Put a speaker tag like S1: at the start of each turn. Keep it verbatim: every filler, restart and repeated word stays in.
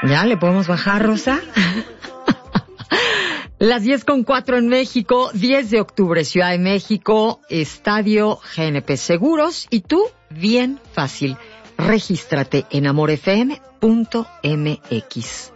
S1: ¿Ya le podemos bajar, Rosa? Las diez con cuatro en México, diez de octubre, Ciudad de México, Estadio G N P Seguros. Y tú, bien fácil, regístrate en amor f m punto m x.